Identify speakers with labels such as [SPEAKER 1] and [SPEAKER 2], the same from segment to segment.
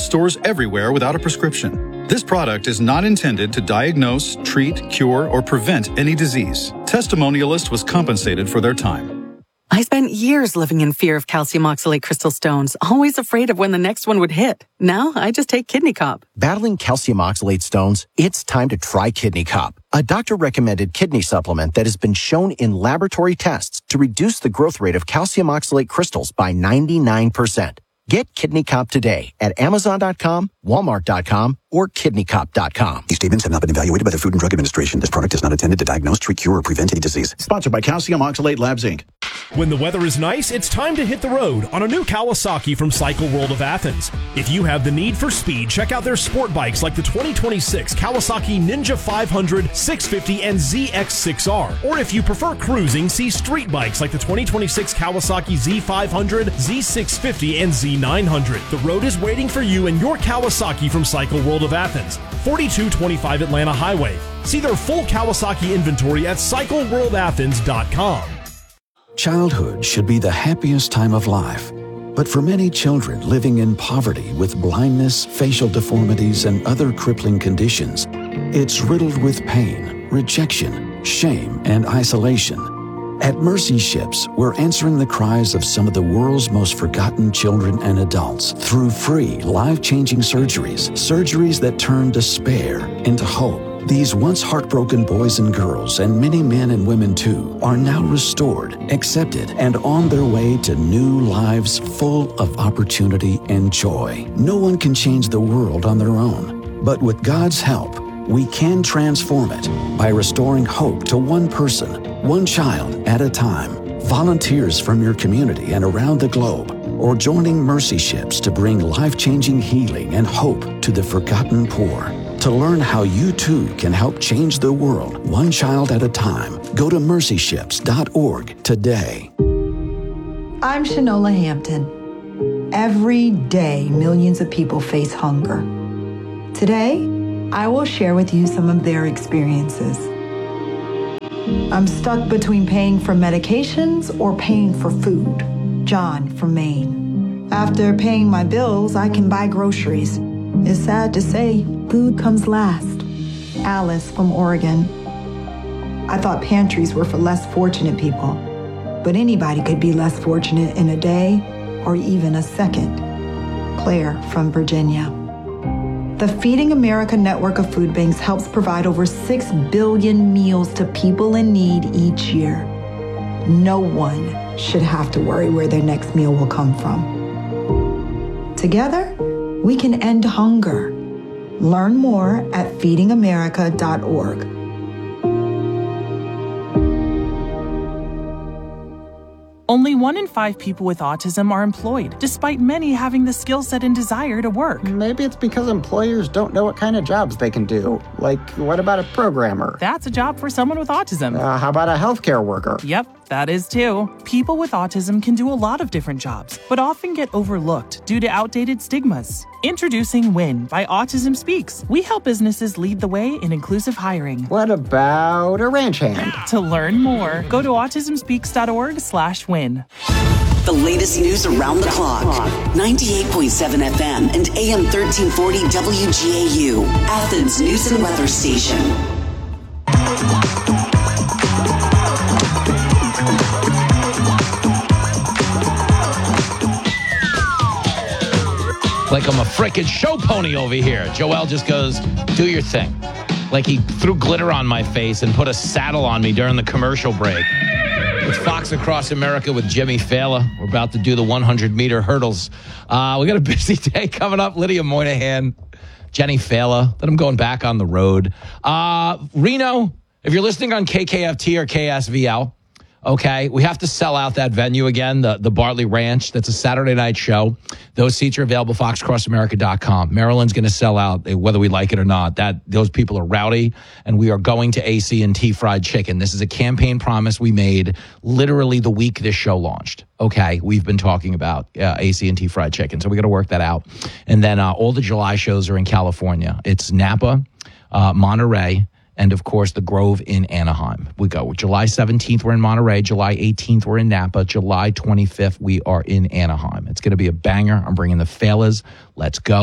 [SPEAKER 1] stores everywhere without a prescription. This product is not intended to diagnose, treat, cure, or prevent any disease. Testimonialist was compensated for their time.
[SPEAKER 2] I spent years living in fear of calcium oxalate crystal stones, always afraid of when the next one would hit. Now, I just take Kidney Cop.
[SPEAKER 3] Battling calcium oxalate stones? It's time to try Kidney Cop, a doctor-recommended kidney supplement that has been shown in laboratory tests to reduce the growth rate of calcium oxalate crystals by 99%. Get Kidney Cop today at Amazon.com, Walmart.com, or KidneyCop.com.
[SPEAKER 4] These statements have not been evaluated by the Food and Drug Administration. This product is not intended to diagnose, treat, cure, or prevent any disease.
[SPEAKER 5] Sponsored by Calcium Oxalate Labs, Inc.
[SPEAKER 6] When the weather is nice, it's time to hit the road on a new Kawasaki from Cycle World of Athens. If you have the need for speed, check out their sport bikes like the 2026 Kawasaki Ninja 500, 650, and ZX6R. Or if you prefer cruising, see street bikes like the 2026 Kawasaki Z500, Z650, and Z900. The road is waiting for you and your Kawasaki from Cycle World of Athens, 4225 Atlanta Highway. See their full Kawasaki inventory at CycleWorldAthens.com.
[SPEAKER 7] Childhood should be the happiest time of life. But for many children living in poverty with blindness, facial deformities, and other crippling conditions, it's riddled with pain, rejection, shame, and isolation. At Mercy Ships, we're answering the cries of some of the world's most forgotten children and adults through free, life-changing surgeries that turn despair into hope. These once heartbroken boys and girls, and many men and women too, are now restored, accepted, and on their way to new lives full of opportunity and joy. No one can change the world on their own, but with God's help, we can transform it by restoring hope to one person, one child at a time. Volunteers from your community and around the globe, or joining Mercy Ships to bring life-changing healing and hope to the forgotten poor. To learn how you too can help change the world one child at a time, go to mercyships.org today.
[SPEAKER 8] I'm Shanola Hampton. Every day, millions of people face hunger. Today, I will share with you some of their experiences. I'm stuck between paying for medications or paying for food. John from Maine. After paying my bills, I can buy groceries. It's sad to say, food comes last. Alice from Oregon. I thought pantries were for less fortunate people, but anybody could be less fortunate in a day or even a second. Claire from Virginia. The Feeding America network of food banks helps provide over 6 billion meals to people in need each year. No one should have to worry where their next meal will come from. Together, we can end hunger. Learn more at feedingamerica.org.
[SPEAKER 9] Only 1 in 5 people with autism are employed, despite many having the skill set and desire to work.
[SPEAKER 10] Maybe it's because employers don't know what kind of jobs they can do. Like, what about a programmer?
[SPEAKER 9] That's a job for someone with autism.
[SPEAKER 10] How about a healthcare worker?
[SPEAKER 9] Yep, that is too. People with autism can do a lot of different jobs, but often get overlooked due to outdated stigmas. Introducing WIN by Autism Speaks. We help businesses lead the way in inclusive hiring.
[SPEAKER 10] What about a ranch hand?
[SPEAKER 9] To learn more, go to autismspeaks.org/win.
[SPEAKER 11] The latest news around the clock. 98.7 FM and AM 1340 WGAU. Athens News and Weather Station.
[SPEAKER 12] Like I'm a frickin' show pony over here. Joel just goes, do your thing. Like he threw glitter on my face and put a saddle on me during the commercial break. It's Fox Across America with Jimmy Fallon. We're about to do the 100-meter hurdles. We got a busy day coming up. Lydia Moynihan, Jenny Fallon. Then I'm going back on the road. Reno, if you're listening on KKFT or KSVL, okay, we have to sell out that venue again, the Bartley Ranch. That's a Saturday night show. Those seats are available, foxcrossamerica.com. Maryland's going to sell out, whether we like it or not. Those people are rowdy, and we are going to AC&T Fried Chicken. This is a campaign promise we made literally the week this show launched. Okay, we've been talking about AC&T Fried Chicken, so we got to work that out. And then all the July shows are in California. It's Napa, Monterey, and, of course, the Grove in Anaheim. We go. July 17th, we're in Monterey. July 18th, we're in Napa. July 25th, we are in Anaheim. It's going to be a banger. I'm bringing the Fallers. Let's go.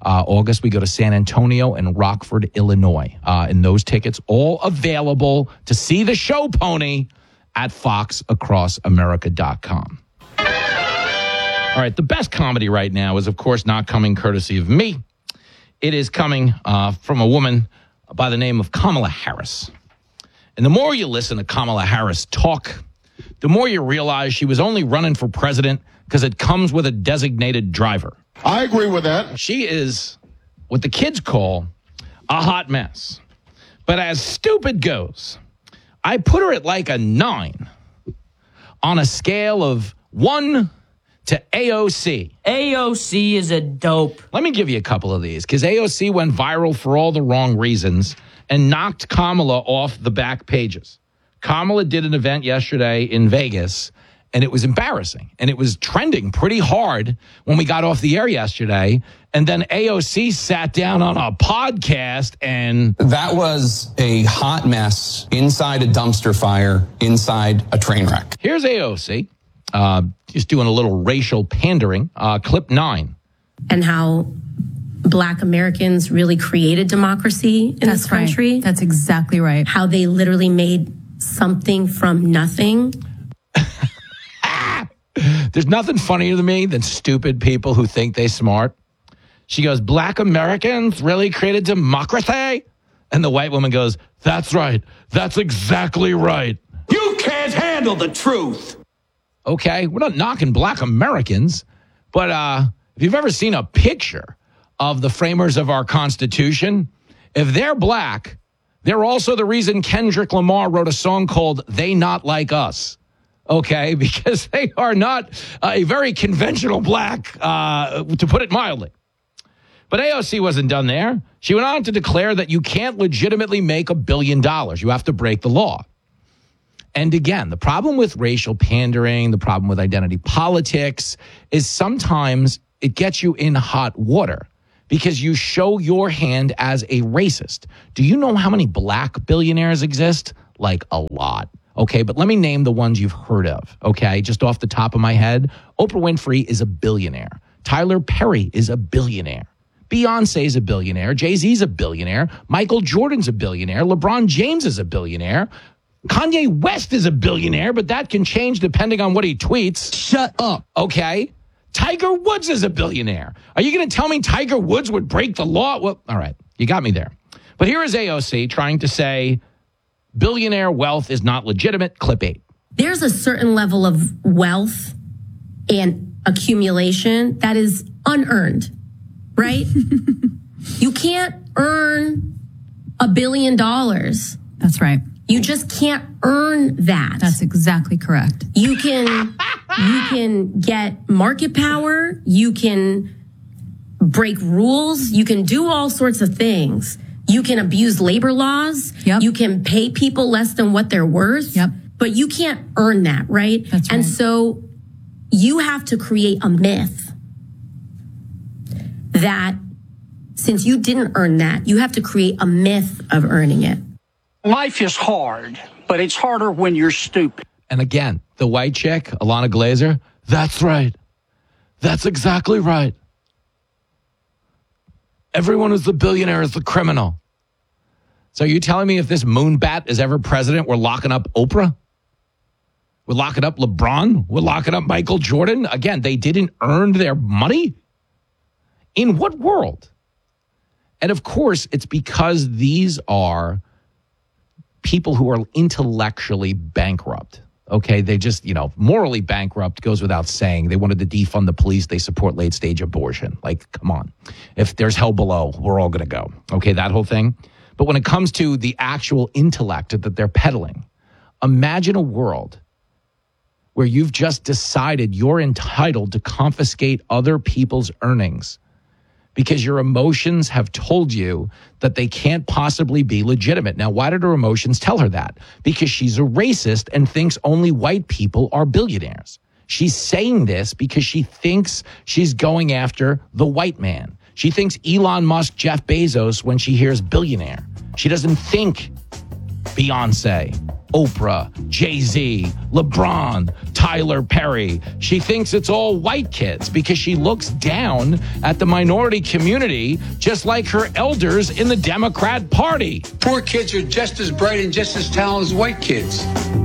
[SPEAKER 12] August, we go to San Antonio and Rockford, Illinois. And those tickets all available to see the show pony at foxacrossamerica.com. All right, the best comedy right now is, of course, not coming courtesy of me. It is coming from a woman by the name of Kamala Harris. And the more you listen to Kamala Harris talk, the more you realize she was only running for president because it comes with a designated driver.
[SPEAKER 13] I agree with that.
[SPEAKER 12] She is what the kids call a hot mess. But as stupid goes, I put her at like a 9 on a scale of 1 to AOC.
[SPEAKER 14] AOC is a dope.
[SPEAKER 12] Let me give you a couple of these, because AOC went viral for all the wrong reasons and knocked Kamala off the back pages. Kamala did an event yesterday in Vegas, and it was embarrassing. And it was trending pretty hard when we got off the air yesterday. And then AOC sat down on a podcast and...
[SPEAKER 15] That was a hot mess inside a dumpster fire, inside a train wreck.
[SPEAKER 12] Here's AOC. Just doing a little racial pandering. Clip 9.
[SPEAKER 16] And how Black Americans really created democracy in this country.
[SPEAKER 17] Right. That's exactly right.
[SPEAKER 16] How they literally made something from nothing.
[SPEAKER 12] There's nothing funnier to me than stupid people who think they're smart. She goes, Black Americans really created democracy? And the white woman goes, that's right. That's exactly right.
[SPEAKER 13] You can't handle the truth.
[SPEAKER 12] Okay, we're not knocking Black Americans, but if you've ever seen a picture of the framers of our Constitution, if they're Black, they're also the reason Kendrick Lamar wrote a song called They Not Like Us. Okay, because they are not a very conventional Black, to put it mildly. But AOC wasn't done there. She went on to declare that you can't legitimately make $1 billion. You have to break the law. And again, the problem with racial pandering, the problem with identity politics is sometimes it gets you in hot water because you show your hand as a racist. Do you know how many Black billionaires exist? Like a lot. Okay, but let me name the ones you've heard of. Okay, just off the top of my head, Oprah Winfrey is a billionaire. Tyler Perry is a billionaire. Beyonce is a billionaire. Jay-Z's a billionaire. Michael Jordan's a billionaire. LeBron James is a billionaire. Kanye West is a billionaire, but that can change depending on what he tweets.
[SPEAKER 14] Shut up.
[SPEAKER 12] Okay. Tiger Woods is a billionaire. Are you going to tell me Tiger Woods would break the law? Well, all right. You got me there. But here is AOC trying to say billionaire wealth is not legitimate. Clip 8.
[SPEAKER 16] There's a certain level of wealth and accumulation that is unearned, right? You can't earn $1 billion.
[SPEAKER 17] That's right.
[SPEAKER 16] You just can't earn that.
[SPEAKER 17] That's exactly correct.
[SPEAKER 16] You can get market power. You can break rules. You can do all sorts of things. You can abuse labor laws.
[SPEAKER 17] Yep.
[SPEAKER 16] You can pay people less than what they're worth.
[SPEAKER 17] Yep.
[SPEAKER 16] But you can't earn that, right?
[SPEAKER 17] That's right.
[SPEAKER 16] And so you have to create a myth that since you didn't earn that, you have to create a myth of earning it.
[SPEAKER 18] Life is hard, but it's harder when you're stupid.
[SPEAKER 12] And again, the white chick, Alana Glazer, that's right. That's exactly right. Everyone who's the billionaire is the criminal. So you telling me if this moonbat is ever president, we're locking up Oprah? We're locking up LeBron? We're locking up Michael Jordan? Again, they didn't earn their money? In what world? And of course, it's because these are people who are intellectually bankrupt. Okay, they just, morally bankrupt goes without saying. They wanted to defund the police. They support late-stage abortion. Like, come on. If there's hell below, we're all going to go. Okay, that whole thing. But when it comes to the actual intellect that they're peddling, imagine a world where you've just decided you're entitled to confiscate other people's earnings because your emotions have told you that they can't possibly be legitimate. Now, why did her emotions tell her that? Because she's a racist and thinks only white people are billionaires. She's saying this because she thinks she's going after the white man. She thinks Elon Musk, Jeff Bezos when she hears billionaire. She doesn't think Beyonce, Oprah, Jay-Z, LeBron, Tyler Perry. She thinks it's all white kids because she looks down at the minority community, just like her elders in the Democrat Party.
[SPEAKER 19] Poor kids are just as bright and just as talented as white kids.